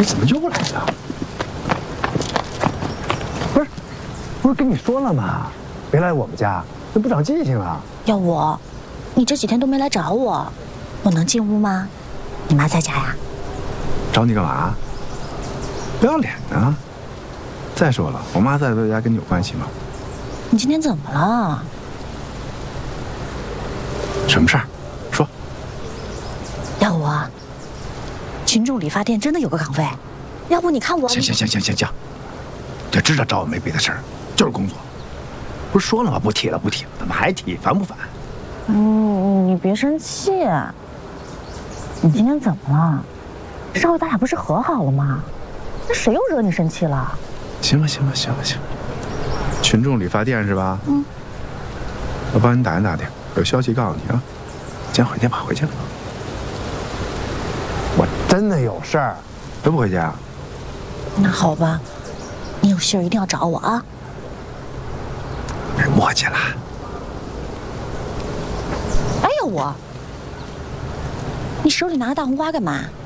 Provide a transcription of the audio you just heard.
哎，怎么又来了？不是跟你说了吗？别来我们家，这不长记性了。 要我，你这几天都没来找我，我能进屋吗？你妈在家呀？ 找你干嘛？不要脸呢！再说了，我妈在不在家跟你有关系吗？ 你今天怎么了？ 什么事儿？说。 要我，群众理发店真的有个岗位，要不你看我…… 行，就知道找我没别的事儿，就是工作。不是说了吗？不提了，怎么还提？烦不烦？ 你别生气。你今天怎么了？上回咱俩不是和好了吗？那谁又惹你生气了？ 行了。群众理发店是吧？我帮你打听，有消息告诉你啊。先回去吧，回去了。我真的有事儿，回不回去啊？ 那好吧，你有信儿一定要找我啊。 别磨叽了。 哎呀，你手里拿个大红花干嘛？